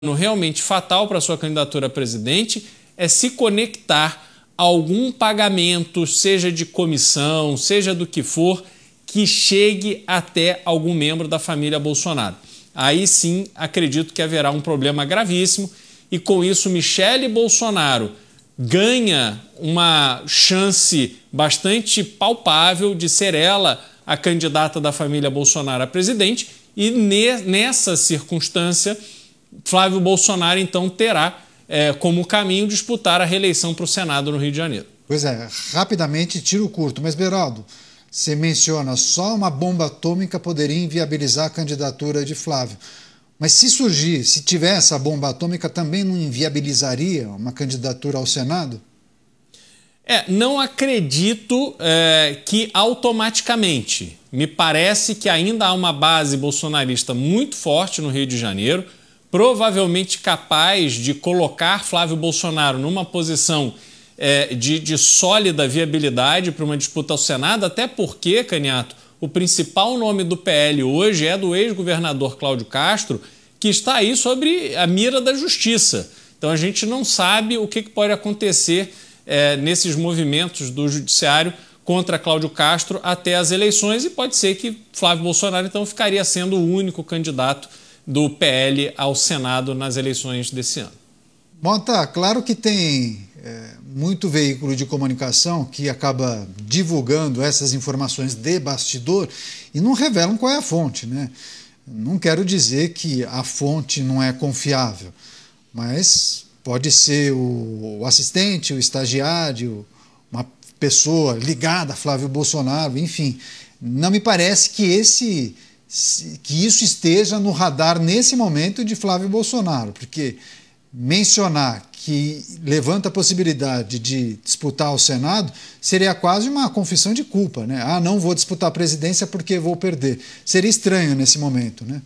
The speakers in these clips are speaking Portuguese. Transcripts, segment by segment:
realmente fatal para sua candidatura a presidente é se conectar a algum pagamento, seja de comissão, seja do que for, que chegue até algum membro da família Bolsonaro. Aí sim, acredito que haverá um problema gravíssimo e com isso Michele Bolsonaro ganha uma chance bastante palpável de ser ela a candidata da família Bolsonaro a presidente e nessa circunstância Flávio Bolsonaro então terá como caminho disputar a reeleição para o Senado no Rio de Janeiro. Pois é, rapidamente tiro curto, mas Beraldo, você menciona só uma bomba atômica poderia inviabilizar a candidatura de Flávio. Mas se surgir, se tiver essa bomba atômica, também não inviabilizaria uma candidatura ao Senado? Não acredito que automaticamente. Me parece que ainda há uma base bolsonarista muito forte no Rio de Janeiro, provavelmente capaz de colocar Flávio Bolsonaro numa posição de sólida viabilidade para uma disputa ao Senado, até porque, Caniato, o principal nome do PL hoje é do ex-governador Cláudio Castro, que está aí sobre a mira da justiça. Então a gente não sabe o que pode acontecer nesses movimentos do judiciário contra Cláudio Castro até as eleições e pode ser que Flávio Bolsonaro então ficaria sendo o único candidato do PL ao Senado nas eleições desse ano. Bom, tá, claro que tem muito veículo de comunicação que acaba divulgando essas informações de bastidor e não revelam qual é a fonte, né? Não quero dizer que a fonte não é confiável, mas pode ser o assistente, o estagiário, uma pessoa ligada a Flávio Bolsonaro, enfim. Não me parece que isso esteja no radar nesse momento de Flávio Bolsonaro, porque mencionar que levanta a possibilidade de disputar o Senado seria quase uma confissão de culpa, né? Ah, não vou disputar a presidência porque vou perder. Seria estranho nesse momento, né?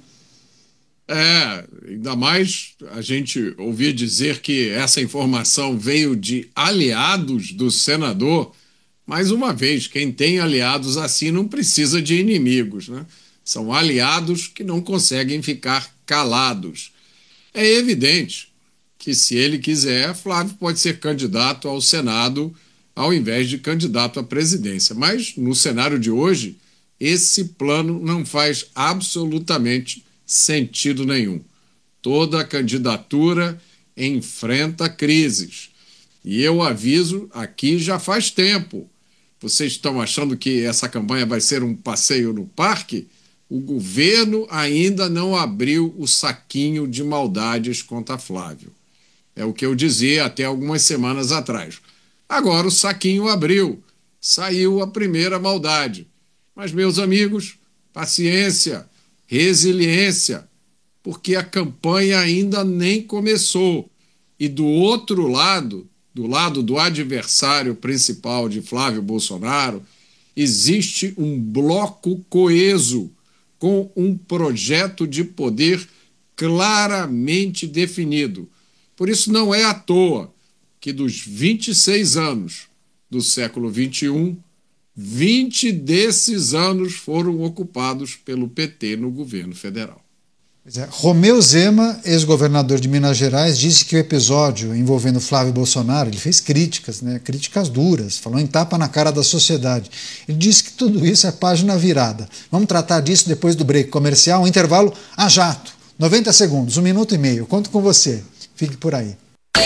Ainda mais a gente ouvir dizer que essa informação veio de aliados do senador. Mais uma vez, quem tem aliados assim não precisa de inimigos, né? São aliados que não conseguem ficar calados. É evidente que, se ele quiser, Flávio pode ser candidato ao Senado ao invés de candidato à presidência. Mas, no cenário de hoje, esse plano não faz absolutamente sentido nenhum. Toda candidatura enfrenta crises. E eu aviso aqui já faz tempo. Vocês estão achando que essa campanha vai ser um passeio no parque? O governo ainda não abriu o saquinho de maldades contra Flávio. É o que eu dizia até algumas semanas atrás. Agora o saquinho abriu, saiu a primeira maldade. Mas, meus amigos, paciência, resiliência, porque a campanha ainda nem começou. E do outro lado, do lado do adversário principal de Flávio Bolsonaro, existe um bloco coeso, com um projeto de poder claramente definido. Por isso não é à toa que dos 26 anos do século XXI, 20 desses anos foram ocupados pelo PT no governo federal. Romeu Zema, ex-governador de Minas Gerais, disse que o episódio envolvendo Flávio Bolsonaro, ele fez críticas, né, críticas duras, falou em tapa na cara da sociedade. Ele disse que tudo isso é página virada. Vamos tratar disso depois do break comercial, um intervalo a jato, 90 segundos, 1 minuto e meio. Conto com você. Fique por aí.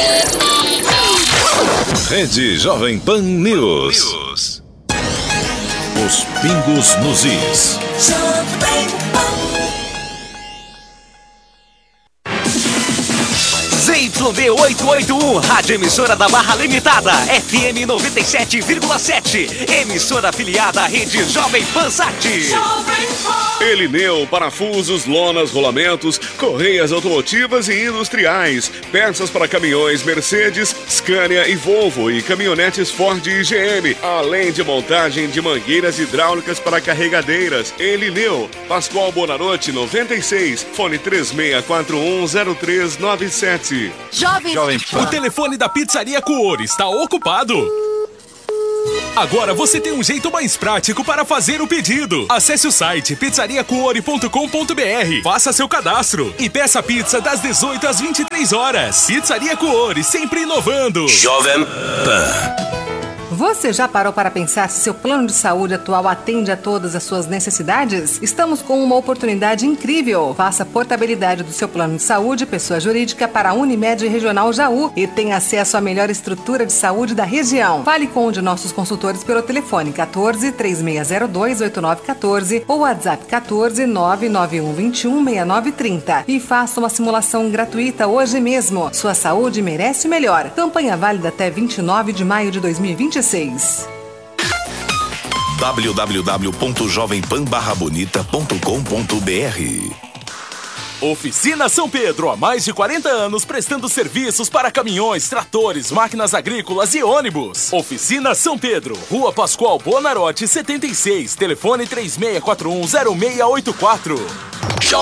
Rede Jovem Pan News. Os pingos nos is. ZYD 881, rádio emissora da Barra Limitada, FM 97,7, emissora afiliada à rede Jovem Pan Sat. Elineu, parafusos, lonas, rolamentos, correias automotivas e industriais, peças para caminhões Mercedes, Scania e Volvo e caminhonetes Ford e GM, além de montagem de mangueiras hidráulicas para carregadeiras. Elineu, Pascoal Bonarotti 96, fone 36410397. Jovem Pan. O telefone da Pizzaria Coor está ocupado. Agora você tem um jeito mais prático para fazer o pedido. Acesse o site pizzariacuore.com.br, faça seu cadastro e peça pizza das 18 às 23 horas. Pizzaria Cuore, sempre inovando. Jovem Pan. Você já parou para pensar se seu plano de saúde atual atende a todas as suas necessidades? Estamos com uma oportunidade incrível. Faça a portabilidade do seu plano de saúde, pessoa jurídica, para a Unimed Regional Jaú e tenha acesso à melhor estrutura de saúde da região. Fale com um de nossos consultores pelo telefone 14 3602 8914 ou WhatsApp 14 991 21 6930 e faça uma simulação gratuita hoje mesmo. Sua saúde merece o melhor. Campanha válida até 29 de maio de 2026. www.jovempan-bonita.com.br. Oficina São Pedro, há mais de 40 anos prestando serviços para caminhões, tratores, máquinas agrícolas e ônibus. Oficina São Pedro, Rua Pascoal Bonarotti 76, telefone 36410684.